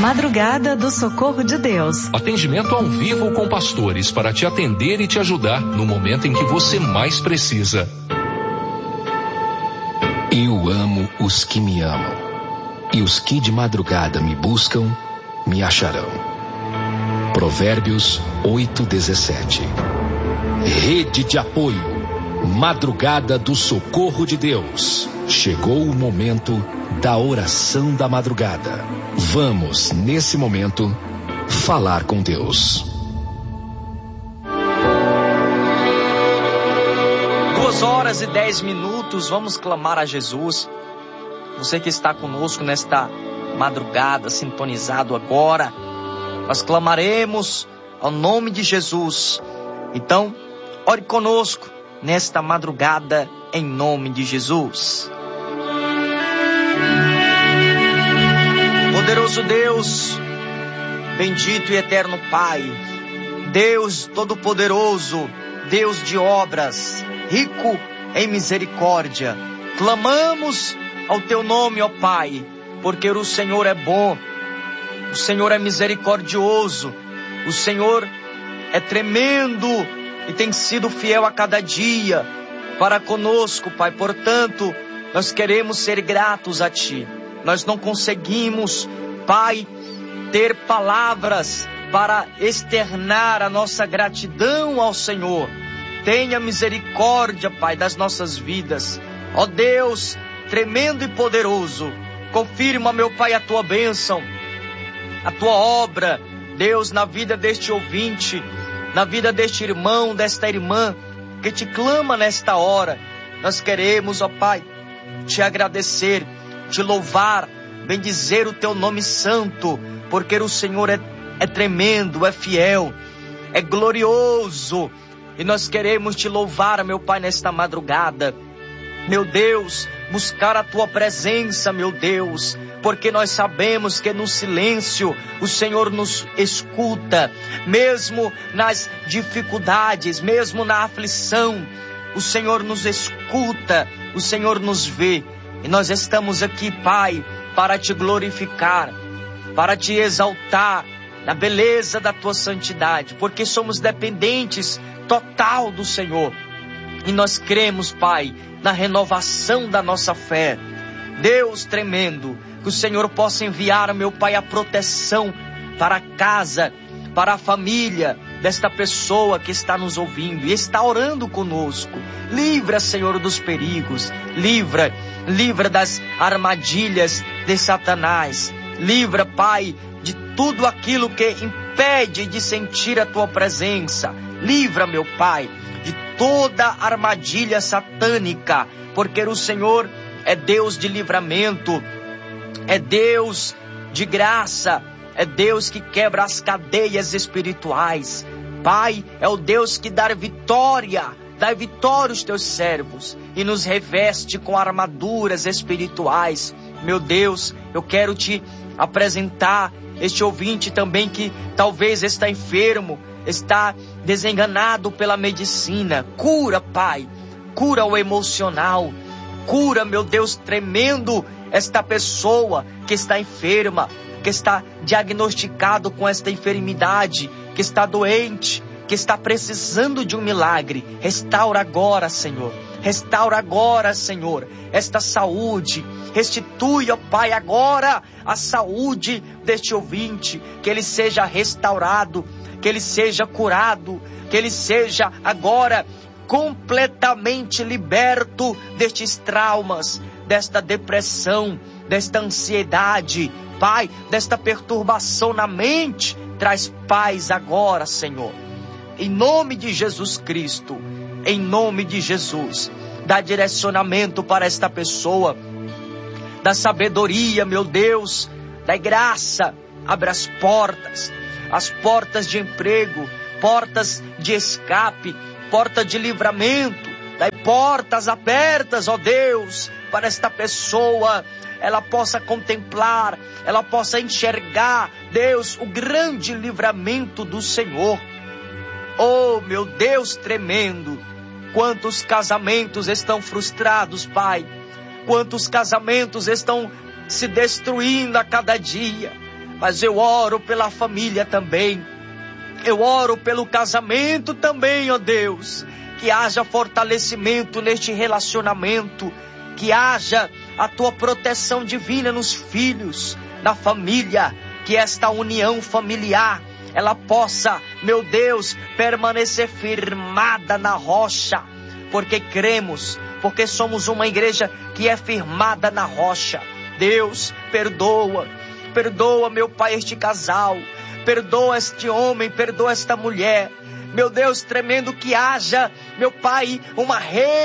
Madrugada do Socorro de Deus. Atendimento ao vivo com pastores para te atender e te ajudar no momento em que você mais precisa. Eu amo os que me amam, e os que de madrugada me buscam, me acharão. Provérbios 8:17. Rede de apoio. Madrugada do Socorro de Deus. Chegou o momento da oração da madrugada. Vamos, nesse momento, falar com Deus. 2h10, vamos clamar a Jesus. Você que está conosco nesta madrugada, sintonizado agora, nós clamaremos ao nome de Jesus. Então, ore conosco nesta madrugada, em nome de Jesus. Poderoso Deus, bendito e eterno Pai, Deus Todo-Poderoso, Deus de obras, rico em misericórdia, clamamos ao Teu nome, ó Pai, porque o Senhor é bom, o Senhor é misericordioso, o Senhor é tremendo e tem sido fiel a cada dia para conosco, Pai. Portanto, nós queremos ser gratos a Ti. Nós não conseguimos, Pai, ter palavras para externar a nossa gratidão ao Senhor. Tenha misericórdia, Pai, das nossas vidas. Ó Deus, tremendo e poderoso, confirma, meu Pai, a Tua bênção, a Tua obra, Deus, na vida deste ouvinte, na vida deste irmão, desta irmã, que te clama nesta hora. Nós queremos, ó Pai, te agradecer, te louvar, bendizer o Teu nome santo, porque o Senhor é tremendo, é fiel, é glorioso, e nós queremos te louvar, meu Pai, nesta madrugada. Meu Deus, buscar a Tua presença, meu Deus, porque nós sabemos que no silêncio o Senhor nos escuta, mesmo nas dificuldades, mesmo na aflição, o Senhor nos escuta, o Senhor nos vê. E nós estamos aqui, Pai, para te glorificar, para te exaltar na beleza da Tua santidade, porque somos dependentes total do Senhor. E nós cremos, Pai, na renovação da nossa fé. Deus tremendo, que o Senhor possa enviar, meu Pai, a proteção para a casa, para a família desta pessoa que está nos ouvindo e está orando conosco. Livra, Senhor, dos perigos, livra das armadilhas de Satanás. Livra, Pai, de tudo aquilo que impede de sentir a Tua presença. Livra, meu Pai, de toda armadilha satânica, porque o Senhor é Deus de livramento, é Deus de graça, é Deus que quebra as cadeias espirituais. Pai, é o Deus que dá vitória aos Teus servos e nos reveste com armaduras espirituais. Meu Deus, eu quero Te apresentar este ouvinte também que talvez está enfermo, está desenganado pela medicina. Cura, Pai, cura o emocional, cura, meu Deus, tremendo, esta pessoa que está enferma, que está diagnosticado com esta enfermidade, que está doente, que está precisando de um milagre. Restaura agora, Senhor. Restaura agora, Senhor, esta saúde. Restitui, ó Pai, agora a saúde deste ouvinte. Que ele seja restaurado, que ele seja curado, que ele seja agora completamente liberto destes traumas, desta depressão, desta ansiedade, Pai, desta perturbação na mente. Traz paz agora, Senhor. Em nome de Jesus Cristo, em nome de Jesus, dá direcionamento para esta pessoa, dá sabedoria, meu Deus, dá graça, abre as portas de emprego, portas de escape, porta de livramento, dá portas abertas, ó Deus, para esta pessoa, ela possa contemplar, ela possa enxergar, Deus, o grande livramento do Senhor. Oh, meu Deus tremendo, quantos casamentos estão frustrados, Pai, quantos casamentos estão se destruindo a cada dia. mas eu oro pela família também. Eu oro pelo casamento também, ó Deus. Que haja fortalecimento neste relacionamento. Que haja a tua proteção divina nos filhos, na família. Que esta união familiar, ela possa, meu Deus, permanecer firmada na rocha. Porque cremos, porque somos uma igreja que é firmada na rocha. Deus, perdoa, meu Pai, este casal. Perdoa este homem, perdoa esta mulher. Meu Deus, tremendo, que haja, meu Pai, uma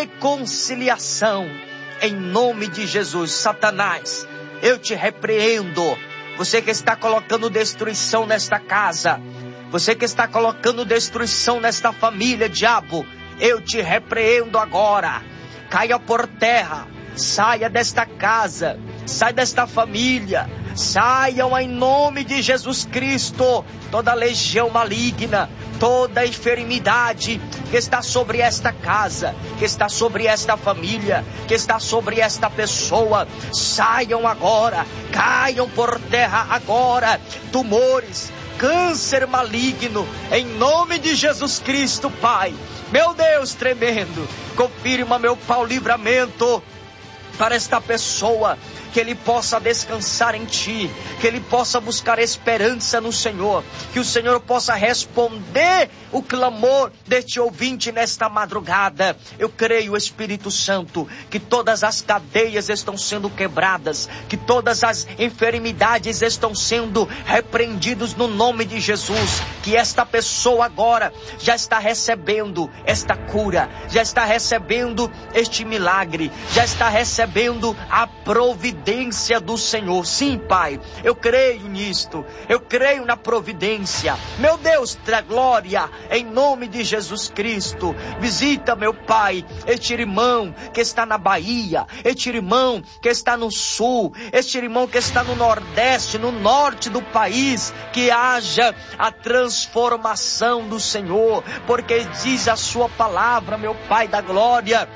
reconciliação. Em nome de Jesus. Satanás, eu te repreendo. Você que está colocando destruição nesta casa, você que está colocando destruição nesta família, diabo, eu te repreendo agora. Caia por terra, saia desta casa, saia desta família. Saiam em nome de Jesus Cristo toda legião maligna, toda enfermidade que está sobre esta casa, que está sobre esta família, que está sobre esta pessoa. Saiam agora, caiam por terra agora. Tumores, câncer maligno, em nome de Jesus Cristo, Pai. Meu Deus, tremendo, confirma, meu Pai, o livramento para esta pessoa, que ele possa descansar em Ti, que ele possa buscar esperança no Senhor, que o Senhor possa responder o clamor deste ouvinte nesta madrugada. Eu creio, Espírito Santo, que todas as cadeias estão sendo quebradas, que todas as enfermidades estão sendo repreendidas no nome de Jesus, que esta pessoa agora já está recebendo esta cura, já está recebendo este milagre, já está recebendo a providência do Senhor. Sim, Pai, eu creio nisto, eu creio na providência. Meu Deus da glória, em nome de Jesus Cristo, visita, meu Pai, este irmão que está na Bahia, este irmão que está no sul, este irmão que está no nordeste, no norte do país, que haja a transformação do Senhor, porque diz a sua palavra, meu Pai da glória: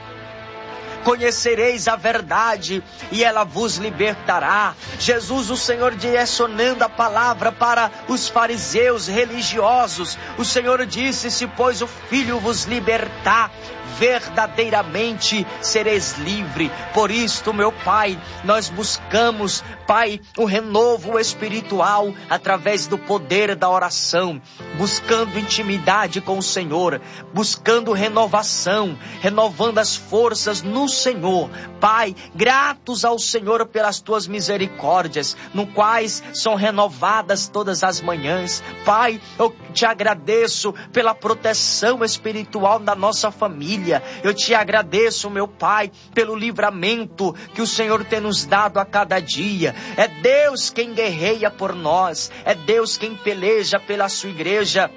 conhecereis a verdade e ela vos libertará. Jesus, o Senhor, direcionando a palavra para os fariseus religiosos, o Senhor disse: se pois o Filho vos libertar, verdadeiramente sereis livre. Por isto, meu Pai, nós buscamos, Pai, o renovo espiritual através do poder da oração, buscando intimidade com o Senhor, buscando renovação, renovando as forças no Senhor. Pai, gratos ao Senhor pelas tuas misericórdias, no quais são renovadas todas as manhãs. Pai, eu te agradeço pela proteção espiritual da nossa família. Eu te agradeço, meu Pai, pelo livramento que o Senhor tem nos dado a cada dia. É Deus quem guerreia por nós, é Deus quem peleja pela sua igreja.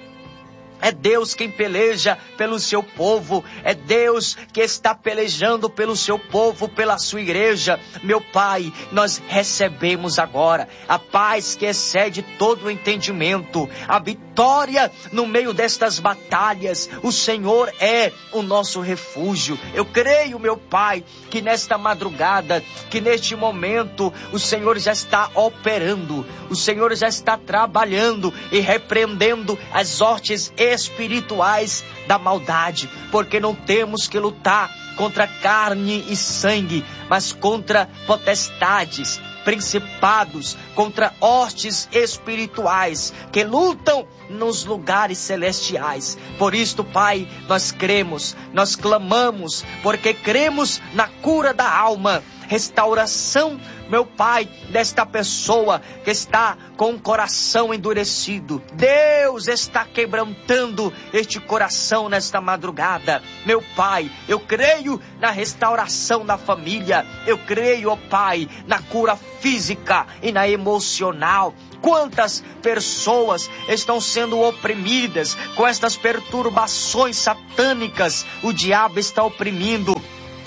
É Deus quem peleja pelo seu povo. É Deus que está pelejando pelo seu povo, pela sua igreja. Meu Pai, nós recebemos agora a paz que excede todo o entendimento, a vitória no meio destas batalhas. O Senhor é o nosso refúgio. Eu creio, meu Pai, que nesta madrugada, que neste momento, o Senhor já está operando, o Senhor já está trabalhando e repreendendo as hortes espirituais da maldade, porque não temos que lutar contra carne e sangue, mas contra potestades, principados, contra hostes espirituais que lutam nos lugares celestiais. Por isto, Pai, nós cremos, nós clamamos, porque cremos na cura da alma, restauração, meu Pai, desta pessoa que está com o coração endurecido. Deus está quebrantando este coração nesta madrugada. Meu Pai, eu creio na restauração da família. Eu creio, ó Pai, na cura física e na emocional. Quantas pessoas estão sendo oprimidas com estas perturbações satânicas? O diabo está oprimindo,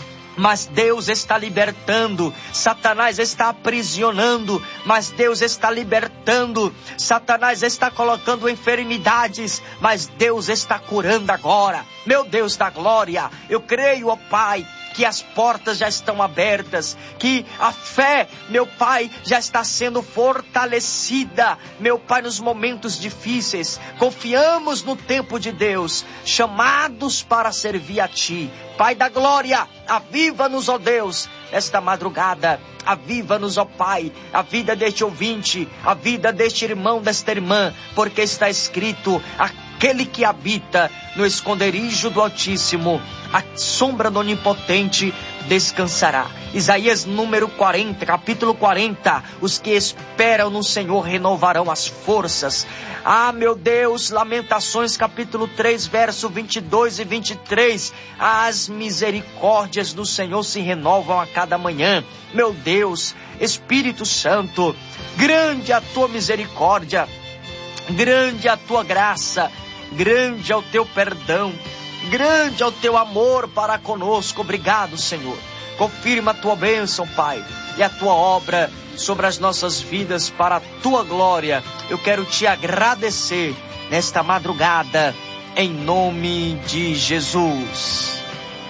mas Deus está libertando. Satanás está aprisionando, mas Deus está libertando. Satanás está colocando enfermidades, mas Deus está curando agora. Meu Deus da glória, eu creio, ó Pai, que as portas já estão abertas, que a fé, meu Pai, já está sendo fortalecida, meu Pai, nos momentos difíceis. Confiamos no tempo de Deus, chamados para servir a Ti. Pai da glória, aviva-nos, ó Deus, nesta madrugada. Aviva-nos, ó Pai, a vida deste ouvinte, a vida deste irmão, desta irmã, porque está escrito: aquele que habita no esconderijo do Altíssimo, a sombra do Onipotente descansará. Isaías número 40, capítulo 40, os que esperam no Senhor renovarão as forças. Ah, meu Deus, Lamentações capítulo 3, verso 22 e 23, as misericórdias do Senhor se renovam a cada manhã. Meu Deus, Espírito Santo, grande a tua misericórdia, grande a tua graça, grande é o teu perdão, grande é o teu amor para conosco. Obrigado, Senhor. Confirma a tua bênção, Pai, e a tua obra sobre as nossas vidas para a tua glória. Eu quero te agradecer nesta madrugada, em nome de Jesus.